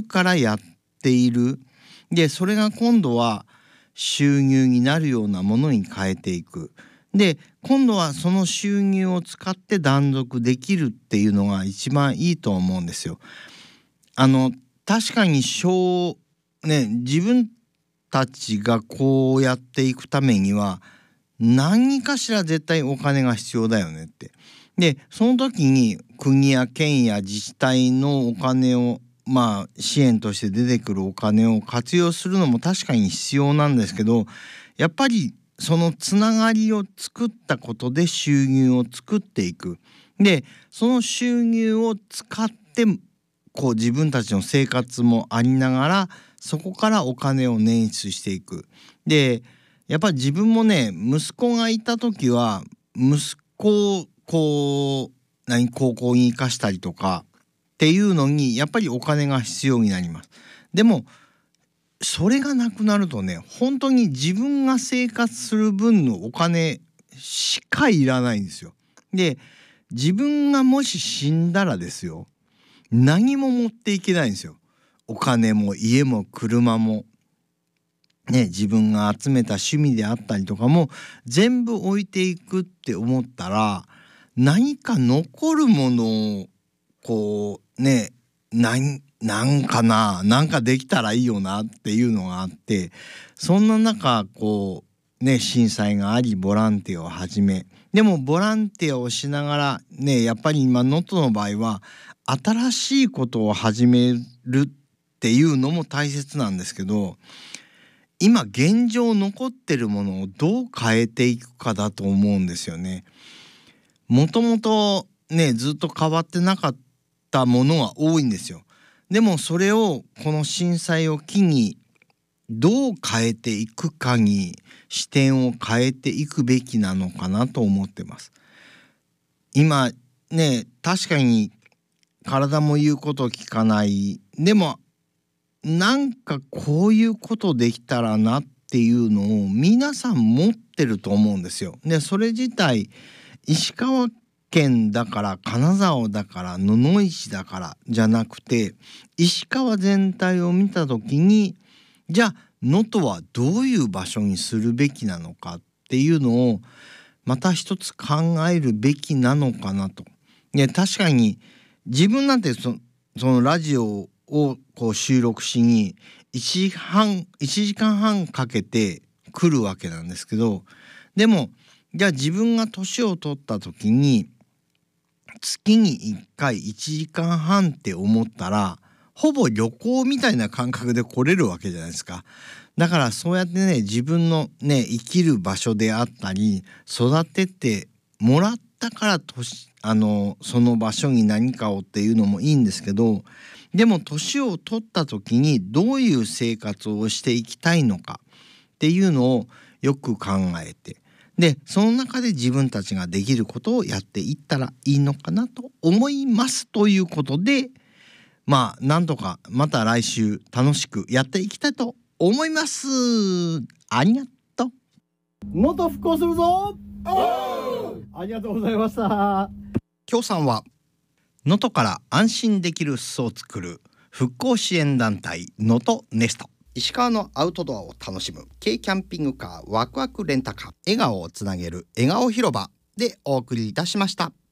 からやっている。でそれが今度は収入になるようなものに変えていく。で今度はその収入を使って断続できるっていうのが一番いいと思うんですよ。確かに自分たちがこうやっていくためには何かしら絶対お金が必要だよねって。でその時に国や県や自治体のお金を支援として出てくるお金を活用するのも確かに必要なんですけど、やっぱりそのつながりを作ったことで収入を作っていく。でその収入を使って自分たちの生活もありながらそこからお金を捻出していく。でやっぱり自分もね息子がいた時は息子を高校に行かしたりとかっていうのにやっぱりお金が必要になります。でもそれがなくなるとね本当に自分が生活する分のお金しかいらないんですよ。で自分がもし死んだらですよ、何も持っていけないんですよ。お金も家も車も自分が集めた趣味であったりとかも全部置いていくって思ったら、何か残るものをなんかできたらいいよなっていうのがあって、そんな中震災がありボランティアを始め、でもボランティアをしながらやっぱり今能登の場合は新しいことを始めるっていうのも大切なんですけど、今現状残ってるものをどう変えていくかだと思うんですよね。もともとずっと変わってなかったものが多いんですよ。でもそれをこの震災を機にどう変えていくかに視点を変えていくべきなのかなと思ってます。今確かに体も言うこと聞かない。でもなんかこういうことできたらなっていうのを皆さん持ってると思うんですよ。でそれ自体石川県だから金沢だから野々市だからじゃなくて、石川全体を見た時にじゃあ能登はどういう場所にするべきなのかっていうのをまた一つ考えるべきなのかなと。確かに自分なんてそのラジオを収録しに1時間半かけて来るわけなんですけど、でもじゃあ自分が年を取った時に月に1回1時間半って思ったらほぼ旅行みたいな感覚で来れるわけじゃないですか。だからそうやって自分の生きる場所であったり育ててもらったからその場所に何かをっていうのもいいんですけど、でも年を取った時にどういう生活をしていきたいのかっていうのをよく考えて、でその中で自分たちができることをやっていったらいいのかなと思いますということで、なんとかまた来週楽しくやっていきたいと思います。ありがとう。 能登復興するぞ。ありがとうございました。 協賛は能登から安心できる裾を作る復興支援団体能登ネスト、石川のアウトドアを楽しむ軽キャンピングカーワクワクレンタカー、笑顔をつなげる笑顔広場でお送りいたしました。